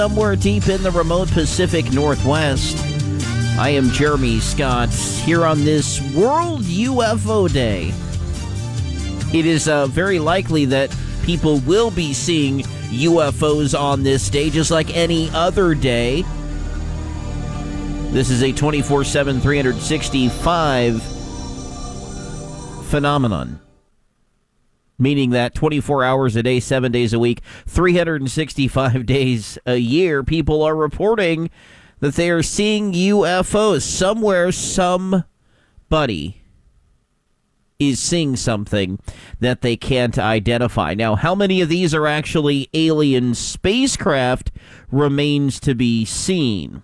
Somewhere deep in the remote Pacific Northwest. I am Jeremy Scott here on this World UFO Day. It is very likely that people will be seeing UFOs on this day just like any other day. This is a 24/7, 365 phenomenon. Meaning that 24 hours a day, 7 days a week, 365 days a year, people are reporting that they are seeing UFOs. Somewhere, somebody is seeing something that they can't identify. Now, how many of these are actually alien spacecraft remains to be seen.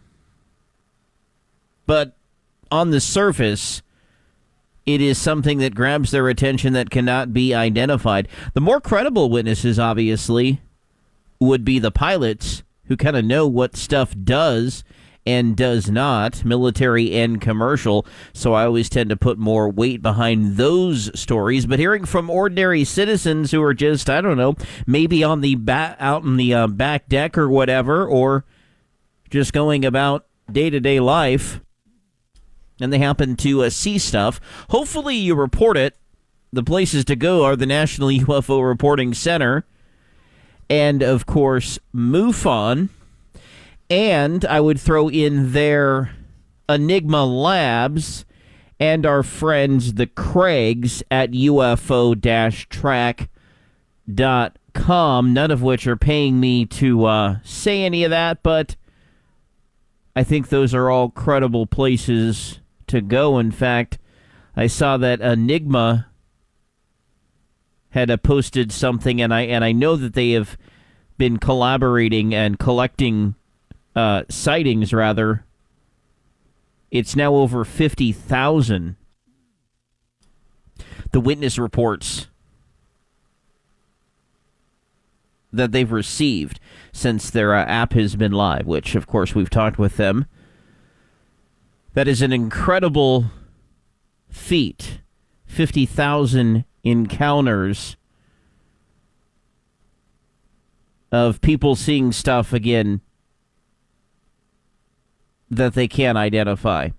But on the surface, it is something that grabs their attention that cannot be identified. The more credible witnesses, obviously, would be the pilots who kind of know what stuff does and does not, military and commercial. So I always tend to put more weight behind those stories. But hearing from ordinary citizens who are just, I don't know, maybe on the out in the back deck or whatever, or just going about day-to-day life, and they happen to see stuff. Hopefully you report it. The places to go are the National UFO Reporting Center and, of course, MUFON. And I would throw in there Enigma Labs and our friends, the Craigs, at UFO-track.com, none of which are paying me to say any of that, but I think those are all credible places to go. In fact, I saw that Enigma had posted something, and I know that they have been collaborating and collecting sightings, rather. It's now over 50,000. The witness reports that they've received since their app has been live, which, of course, we've talked with them. That is an incredible feat. 50,000 encounters of people seeing stuff, again, that they can't identify.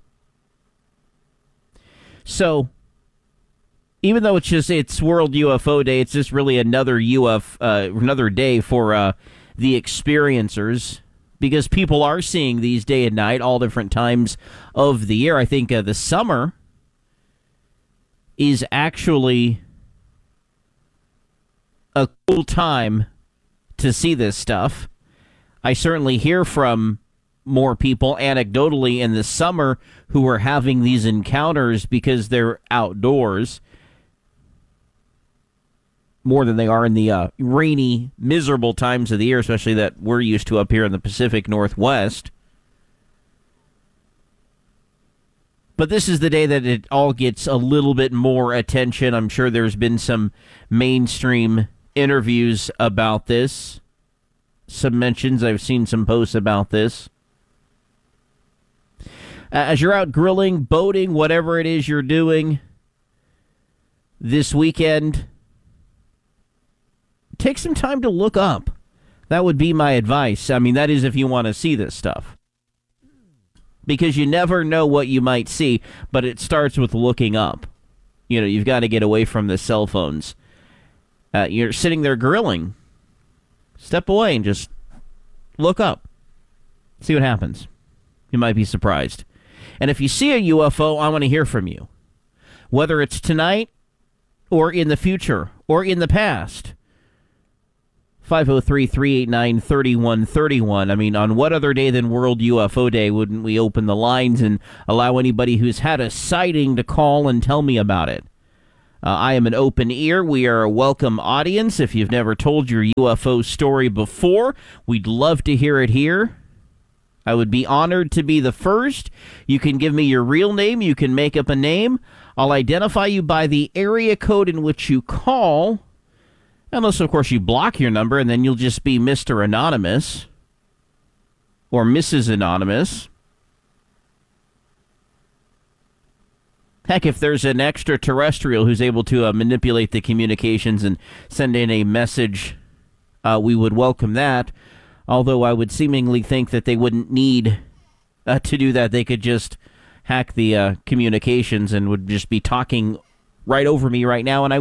So, even though it's World UFO Day, it's just really another another day for the experiencers, because people are seeing these day and night, all different times of the year. I think the summer is actually a cool time to see this stuff. I certainly hear from more people anecdotally in the summer who are having these encounters because they're outdoors more than they are in the rainy, miserable times of the year, especially that we're used to up here in the Pacific Northwest. But this is the day that it all gets a little bit more attention. I'm sure there's been some mainstream interviews about this, some mentions. I've seen some posts about this. As you're out grilling, boating, whatever it is you're doing this weekend, take some time to look up. That would be my advice. I mean, that is if you want to see this stuff. Because you never know what you might see, but it starts with looking up. You know, you've got to get away from the cell phones. You're sitting there grilling. Step away and just look up. See what happens. You might be surprised. And if you see a UFO, I want to hear from you. Whether it's tonight or in the future or in the past. 503-389-3131. I mean, on what other day than World UFO Day wouldn't we open the lines and allow anybody who's had a sighting to call and tell me about it? I am an open ear. We are a welcome audience. If you've never told your UFO story before, we'd love to hear it here. I would be honored to be the first. You can give me your real name. You can make up a name. I'll identify you by the area code in which you call. Unless, of course, you block your number, and then you'll just be Mr. Anonymous or Mrs. Anonymous. Heck, if there's an extraterrestrial who's able to manipulate the communications and send in a message, we would welcome that. Although I would seemingly think that they wouldn't need to do that. They could just hack the communications and would just be talking right over me right now, and I